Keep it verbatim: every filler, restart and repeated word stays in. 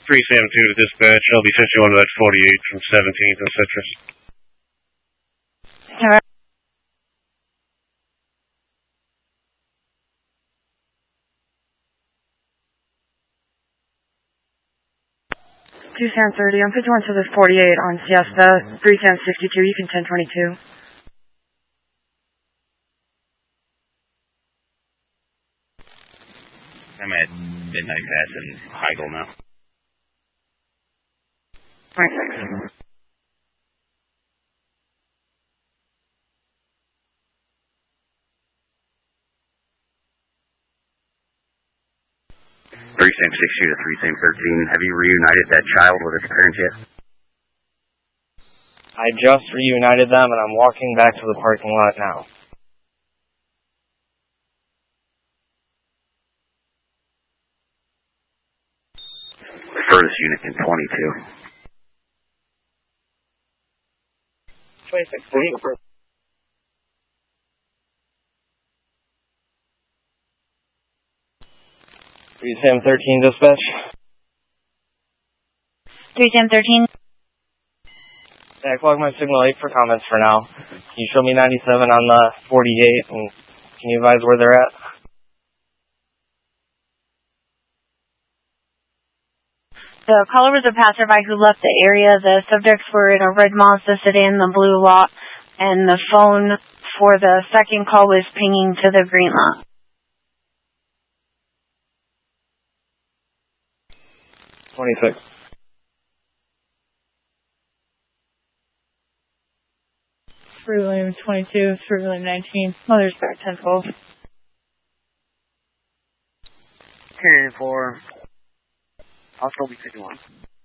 three seventy-two to dispatch, L B fifty-one to that forty-eight from seventeenth and Citrus. Alright. two seven thirty, I'm fifty-one to the forty-eight on Siesta, three seven sixty-two, you can ten twenty-two. I'm at Midnight Pass in Heigl now. twenty-six. three same sixty to three same thirteen. Have you reunited that child with its parents yet? I just reunited them and I'm walking back to the parking lot now. Furthest unit in twenty-two. twenty-six. three seven thirteen dispatch. three seven thirteen. Yeah, clock my signal eight for comments for now. Can you show me ninety-seven on the forty-eight and can you advise where they're at? The caller was a passerby who left the area. The subjects were in a red Mazda sedan, the blue lot, and the phone for the second call was pinging to the green lot. twenty-six. Fruit William twenty-two, Fruit William nineteen, Mother's Back ten twelve. ten four. I'll still be fifty-one.